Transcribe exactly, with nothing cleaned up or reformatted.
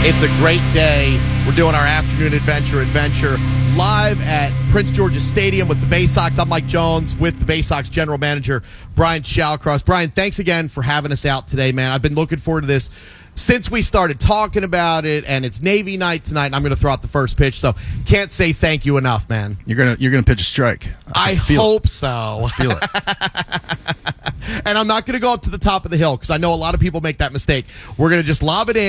It's a great day. We're doing our afternoon adventure adventure live at Prince George's Stadium with the Bay Sox. I'm Mike Jones with the Bay Sox general manager, Brian Shallcross. Brian, thanks again for having us out today, man. I've been looking forward to this since we started talking about it, and it's Navy night tonight, and I'm going to throw out the first pitch, so can't say thank you enough, man. You're gonna you're gonna pitch a strike. I, I feel hope it. so. I feel it. And I'm not going to go up to the top of the hill because I know a lot of people make that mistake. We're going to just lob it in.